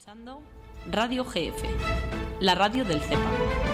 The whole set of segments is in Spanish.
Escuchando Radio GF, la radio del CEPA.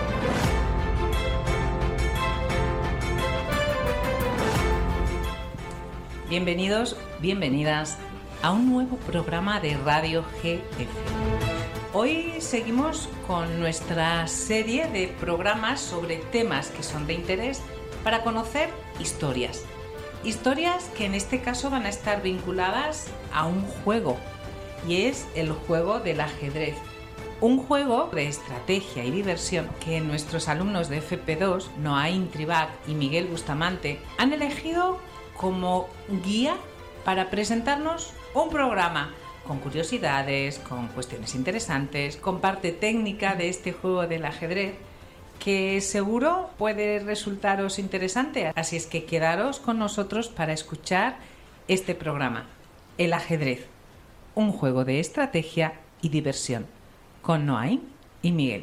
Bienvenidos, bienvenidas a un nuevo programa de Radio GF. Hoy seguimos con nuestra serie de programas sobre temas que son de interés para conocer historias. Historias que en este caso van a estar vinculadas a un juego, y es el juego del ajedrez. Un juego de estrategia y diversión que nuestros alumnos de FP2, Noaín Tribac y Miguel Bustamante, han elegido como guía para presentarnos un programa con curiosidades, con cuestiones interesantes, con parte técnica de este juego del ajedrez que seguro puede resultaros interesante. Así es que quedaros con nosotros para escuchar este programa, El ajedrez, un juego de estrategia y diversión, con Noaín y Miguel.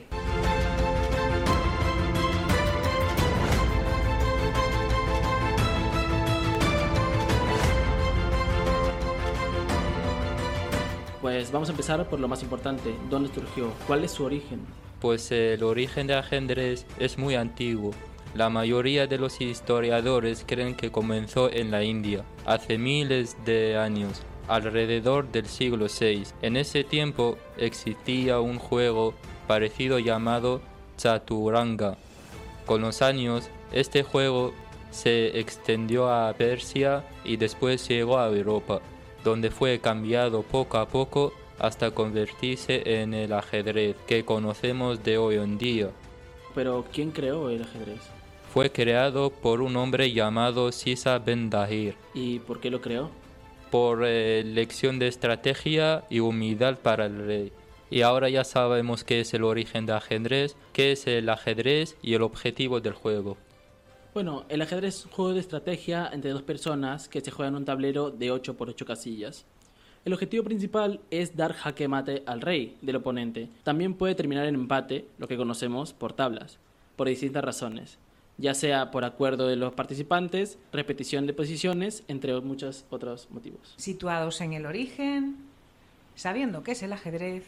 Pues vamos a empezar por lo más importante. ¿Dónde surgió? ¿Cuál es su origen? Pues el origen del ajedrez es muy antiguo. La mayoría de los historiadores creen que comenzó en la India, hace miles de años, alrededor del siglo VI. En ese tiempo existía un juego parecido llamado Chaturanga. Con los años, este juego se extendió a Persia y después llegó a Europa, donde fue cambiado poco a poco hasta convertirse en el ajedrez que conocemos de hoy en día. Pero, ¿quién creó el ajedrez? Fue creado por un hombre llamado Sisa Ben Dahir. ¿Y por qué lo creó? Por lección de estrategia y humildad para el rey. Y ahora ya sabemos qué es el origen del ajedrez, qué es el ajedrez y el objetivo del juego. Bueno, el ajedrez es un juego de estrategia entre dos personas que se juega en un tablero de 8 por 8 casillas. El objetivo principal es dar jaque mate al rey del oponente. También puede terminar en empate, lo que conocemos por tablas, por distintas razones, ya sea por acuerdo de los participantes, repetición de posiciones, entre muchos otros motivos. Situados en el origen, sabiendo qué es el ajedrez,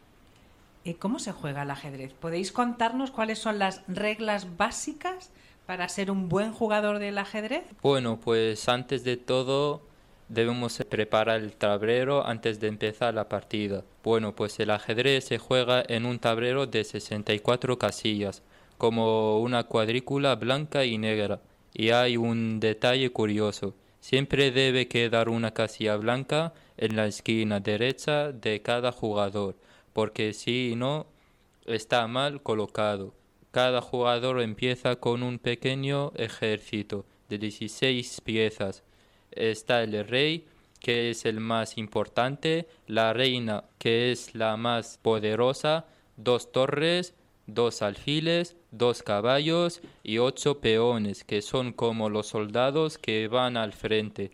¿cómo se juega el ajedrez? ¿Podéis contarnos cuáles son las reglas básicas para ser un buen jugador del ajedrez? Bueno, pues antes de todo debemos preparar el tablero antes de empezar la partida. Bueno, pues el ajedrez se juega en un tablero de 64 casillas, como una cuadrícula blanca y negra. Y hay un detalle curioso: siempre debe quedar una casilla blanca en la esquina derecha de cada jugador, porque si no, está mal colocado. Cada jugador empieza con un pequeño ejército de 16 piezas. Está el rey, que es el más importante, la reina, que es la más poderosa, 2 torres, 2 alfiles, 2 caballos y 8 peones, que son como los soldados que van al frente.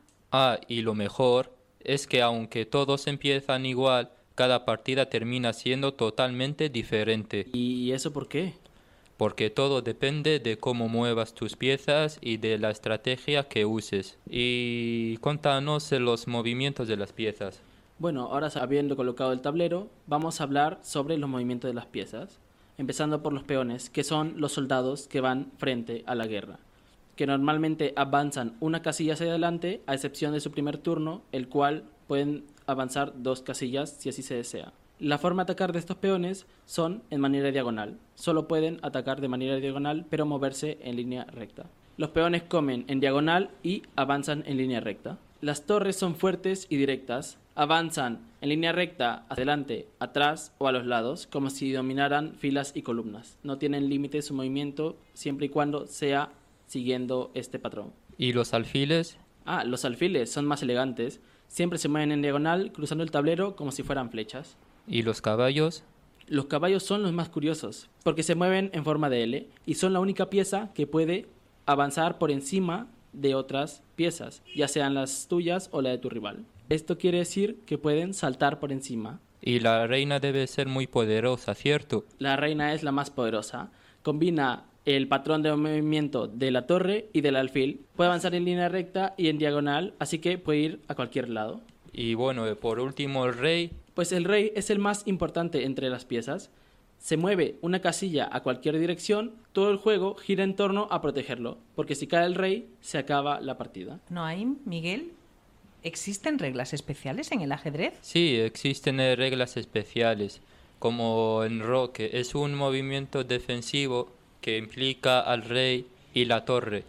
Y lo mejor es que aunque todos empiezan igual, cada partida termina siendo totalmente diferente. ¿Y eso por qué? Porque todo depende de cómo muevas tus piezas y de la estrategia que uses. Y contanos los movimientos de las piezas. Bueno, ahora habiendo colocado el tablero, vamos a hablar sobre los movimientos de las piezas, empezando por los peones, que son los soldados que van frente a la guerra, que normalmente avanzan una casilla hacia adelante, a excepción de su primer turno, el cual pueden avanzar 2 casillas si así se desea. La forma de atacar de estos peones son en manera diagonal. Solo pueden atacar de manera diagonal, pero moverse en línea recta. Los peones comen en diagonal y avanzan en línea recta. Las torres son fuertes y directas. Avanzan en línea recta, hacia adelante, atrás o a los lados, como si dominaran filas y columnas. No tienen límite su movimiento, siempre y cuando sea siguiendo este patrón. ¿Y los alfiles? Los alfiles son más elegantes. Siempre se mueven en diagonal, cruzando el tablero como si fueran flechas. ¿Y los caballos? Los caballos son los más curiosos, porque se mueven en forma de L y son la única pieza que puede avanzar por encima de otras piezas, ya sean las tuyas o la de tu rival. Esto quiere decir que pueden saltar por encima. Y la reina debe ser muy poderosa, ¿cierto? La reina es la más poderosa. Combina el patrón de movimiento de la torre y del alfil. Puede avanzar en línea recta y en diagonal, así que puede ir a cualquier lado. Y bueno, por último el rey. Pues el rey es el más importante entre las piezas. Se mueve una casilla a cualquier dirección, todo el juego gira en torno a protegerlo, porque si cae el rey, se acaba la partida. Noaim, Miguel, ¿existen reglas especiales en el ajedrez? Sí, existen reglas especiales, como en roque. Es un movimiento defensivo que implica al rey y la torre,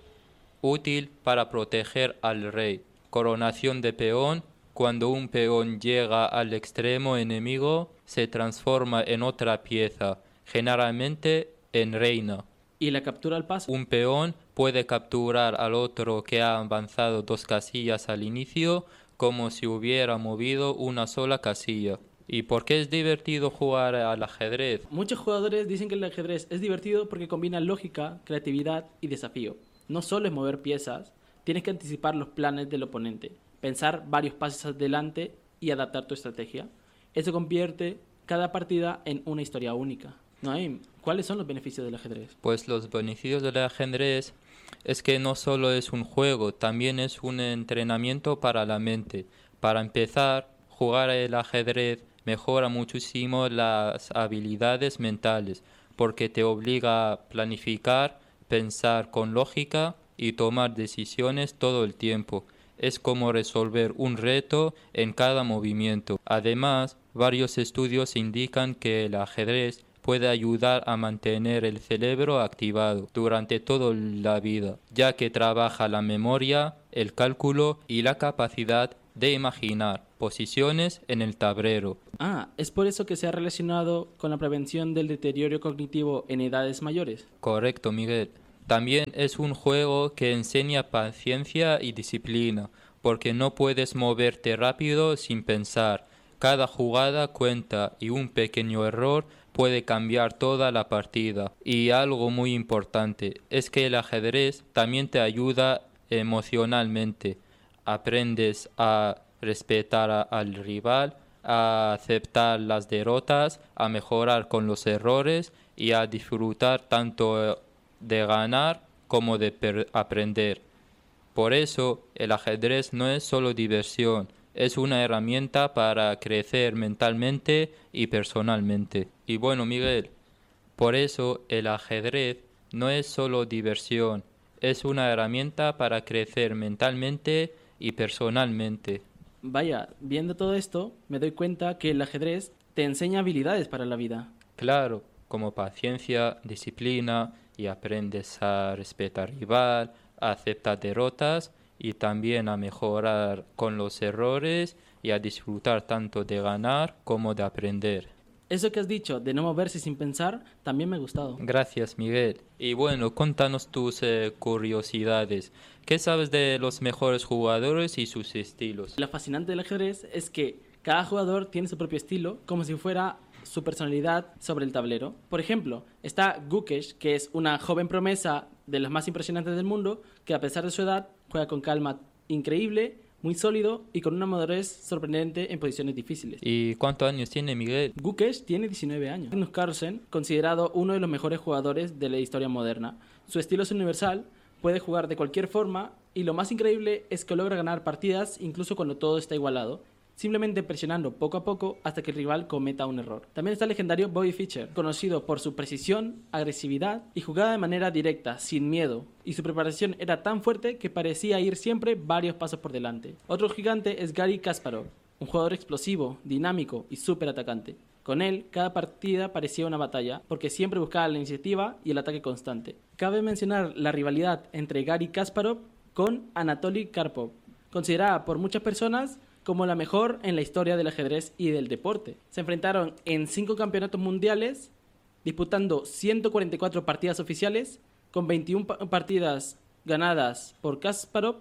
útil para proteger al rey. Coronación de peón. Cuando un peón llega al extremo enemigo, se transforma en otra pieza, generalmente en reina. ¿Y la captura al paso? Un peón puede capturar al otro que ha avanzado 2 casillas al inicio, como si hubiera movido una sola casilla. ¿Y por qué es divertido jugar al ajedrez? Muchos jugadores dicen que el ajedrez es divertido porque combina lógica, creatividad y desafío. No solo es mover piezas, tienes que anticipar los planes del oponente, pensar varios pasos adelante y adaptar tu estrategia. Eso convierte cada partida en una historia única. Noaim, ¿cuáles son los beneficios del ajedrez? Pues los beneficios del ajedrez es que no solo es un juego, también es un entrenamiento para la mente. Para empezar, jugar el ajedrez mejora muchísimo las habilidades mentales, porque te obliga a planificar, pensar con lógica y tomar decisiones todo el tiempo. Es como resolver un reto en cada movimiento. Además, varios estudios indican que el ajedrez puede ayudar a mantener el cerebro activado durante toda la vida, ya que trabaja la memoria, el cálculo y la capacidad de imaginar posiciones en el tablero. ¿Es por eso que se ha relacionado con la prevención del deterioro cognitivo en edades mayores? Correcto, Miguel. También es un juego que enseña paciencia y disciplina, porque no puedes moverte rápido sin pensar. Cada jugada cuenta y un pequeño error puede cambiar toda la partida. Y algo muy importante es que el ajedrez también te ayuda emocionalmente. Aprendes a respetar al rival, a aceptar las derrotas, a mejorar con los errores y a disfrutar tanto de ganar como de aprender. Por eso, el ajedrez no es solo diversión, es una herramienta para crecer mentalmente y personalmente. Y bueno, Miguel, por eso el ajedrez no es solo diversión, es una herramienta para crecer mentalmente y personalmente. Vaya, viendo todo esto, me doy cuenta que el ajedrez te enseña habilidades para la vida. Claro, como paciencia, disciplina, y aprendes a respetar al rival, a aceptar derrotas y también a mejorar con los errores y a disfrutar tanto de ganar como de aprender. Eso que has dicho de no moverse sin pensar también me ha gustado. Gracias, Miguel. Y bueno, contanos tus curiosidades. ¿Qué sabes de los mejores jugadores y sus estilos? Lo fascinante del ajedrez es que cada jugador tiene su propio estilo, como si fuera su personalidad sobre el tablero. Por ejemplo, está Gukesh, que es una joven promesa de las más impresionantes del mundo, que a pesar de su edad juega con calma increíble, muy sólido y con una madurez sorprendente en posiciones difíciles. ¿Y cuántos años tiene Miguel? Gukesh tiene 19 años. Magnus Carlsen, considerado uno de los mejores jugadores de la historia moderna. Su estilo es universal, puede jugar de cualquier forma y lo más increíble es que logra ganar partidas incluso cuando todo está igualado, simplemente presionando poco a poco hasta que el rival cometa un error. También está el legendario Bobby Fischer, conocido por su precisión, agresividad y jugada de manera directa, sin miedo, y su preparación era tan fuerte que parecía ir siempre varios pasos por delante. Otro gigante es Garry Kasparov, un jugador explosivo, dinámico y súper atacante. Con él, cada partida parecía una batalla, porque siempre buscaba la iniciativa y el ataque constante. Cabe mencionar la rivalidad entre Garry Kasparov con Anatoly Karpov, considerada por muchas personas como la mejor en la historia del ajedrez y del deporte. Se enfrentaron en 5 campeonatos mundiales, disputando 144 partidas oficiales, con 21 partidas ganadas por Kasparov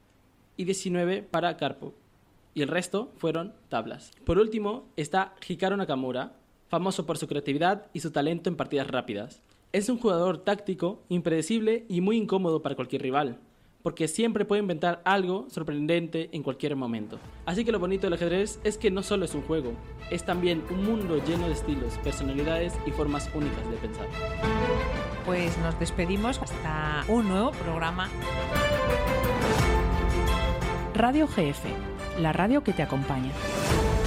y 19 para Karpov. Y el resto fueron tablas. Por último está Hikaru Nakamura, famoso por su creatividad y su talento en partidas rápidas. Es un jugador táctico, impredecible y muy incómodo para cualquier rival, porque siempre puede inventar algo sorprendente en cualquier momento. Así que lo bonito del ajedrez es que no solo es un juego, es también un mundo lleno de estilos, personalidades y formas únicas de pensar. Pues nos despedimos hasta un nuevo programa. Radio GF, la radio que te acompaña.